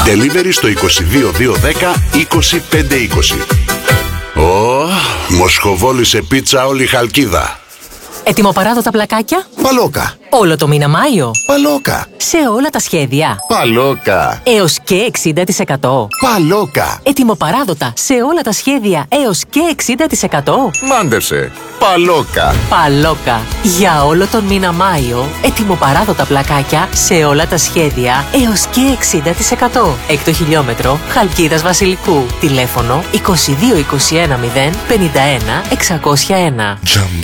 Delivery στο 22210 25520. Μοσχοβόλη σε πίτσα όλη η Χαλκίδα. Ετοιμοπαράδοτα πλακάκια. Παλόκα. Όλο το μήνα Μάιο. Παλόκα. Σε όλα τα σχέδια. Παλόκα. Έως και 60%. Παλόκα. Ετοιμοπαράδοτα σε όλα τα σχέδια έως και 60%. Μάντεψε. Παλόκα. Παλόκα. Για όλο τον μήνα Μάιο, ετοιμοπαράδοτα πλακάκια σε όλα τα σχέδια έως και 60%. Έκτο χιλιόμετρο Χαλκίδας Βασιλικού. Τηλέφωνο 22 21 0 51 601. Jumbo.